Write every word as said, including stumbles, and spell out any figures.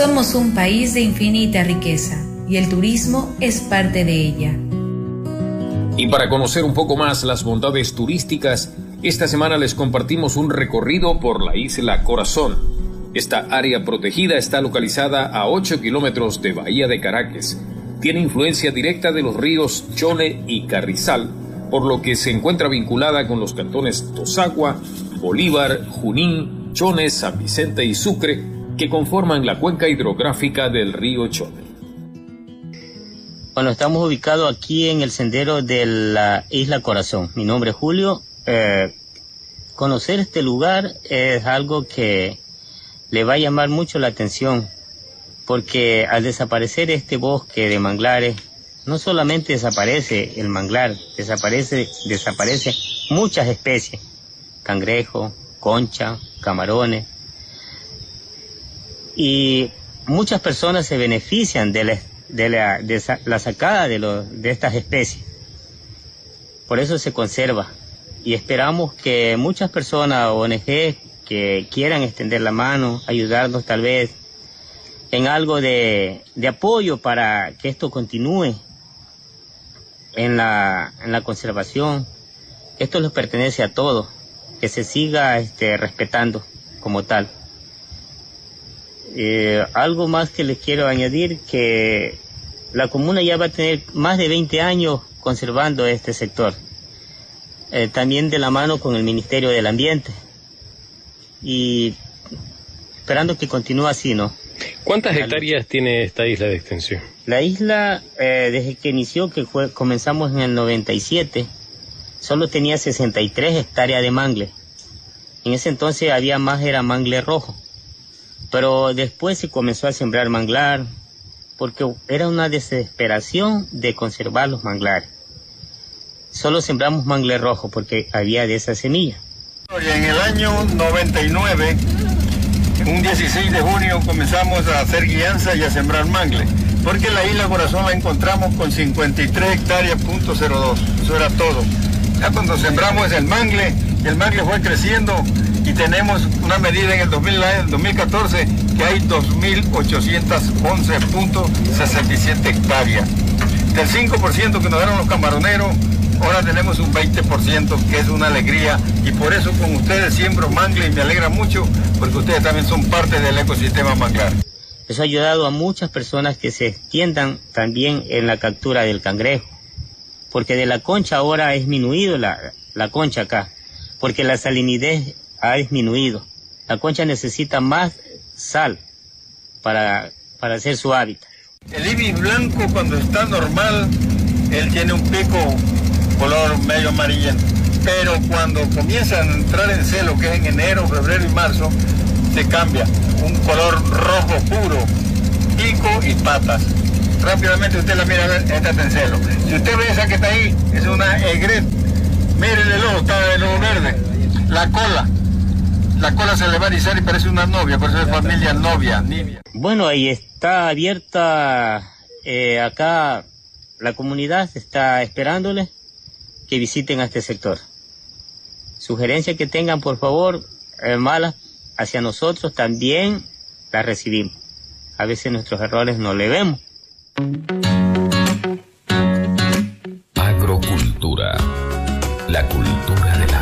Somos un país de infinita riqueza y el turismo es parte de ella. Y para conocer un poco más las bondades turísticas, esta semana les compartimos un recorrido por la isla Corazón. Esta área protegida está localizada a ocho kilómetros de Bahía de Caracas. Tiene influencia directa de los ríos Chone y Carrizal, por lo que se encuentra vinculada con los cantones Tosagua, Bolívar, Junín, Chone, San Vicente y Sucre, que conforman la cuenca hidrográfica del río Chone. Bueno, estamos ubicados aquí en el sendero de la isla Corazón. Mi nombre es Julio. Eh, conocer este lugar es algo que le va a llamar mucho la atención, porque al desaparecer este bosque de manglares, no solamente desaparece el manglar, desaparece, desaparece muchas especies, cangrejo, concha, camarones, y muchas personas se benefician de la, de la, de esa, la sacada de, lo, de estas especies. Por eso se conserva, y esperamos que muchas personas, O N G, que quieran extender la mano, ayudarnos tal vez en algo de, de apoyo para que esto continúe en la, en la conservación. Esto les pertenece a todos, que se siga este, respetando como tal. Eh, algo más que les quiero añadir, que la comuna ya va a tener más de veinte años conservando este sector, eh, también de la mano con el Ministerio del Ambiente, y esperando que continúe así, ¿no? ¿Cuántas hectáreas tiene esta isla de extensión? La isla, eh, desde que inició, que fue, comenzamos en el noventa y siete, solo tenía sesenta y tres hectáreas de mangle. En ese entonces había más, era mangle rojo. Pero después se comenzó a sembrar manglar, porque era una desesperación de conservar los manglares. Solo sembramos mangle rojo porque había de esa semilla. En el año noventa y nueve, un dieciséis de junio, comenzamos a hacer guianza y a sembrar mangle, porque la isla Corazón la encontramos con cincuenta y tres hectáreas, punto cero dos, eso era todo. Ya cuando sembramos el mangle, el mangle fue creciendo y tenemos una medida en el dos mil catorce que hay dos mil ochocientas once punto sesenta y siete hectáreas. Del cinco por ciento que nos dieron los camaroneros, ahora tenemos un veinte por ciento, que es una alegría, y por eso con ustedes siembro mangle y me alegra mucho, porque ustedes también son parte del ecosistema manglar. Eso ha ayudado a muchas personas que se extiendan también en la captura del cangrejo, porque de la concha ahora ha disminuido la, la concha acá, porque la salinidad ha disminuido. La concha necesita más sal para, para hacer su hábitat. El ibis blanco, cuando está normal, él tiene un pico color medio amarillento, pero cuando comienza a entrar en celo, que es en enero, febrero y marzo, se cambia, un color rojo puro, pico y patas. Rápidamente usted la mira, esta está en celo. Si usted ve esa que está ahí, es una egret. Mire el ojo, está el ojo verde. La cola, la cola se le va a erizar y parece una novia, por eso es familia novia, nibia. Bueno, ahí está abierta, eh, acá la comunidad está esperándole que visiten a este sector. Sugerencias que tengan, por favor, eh, malas hacia nosotros, también las recibimos. A veces nuestros errores no le vemos. Agrocultura, la cultura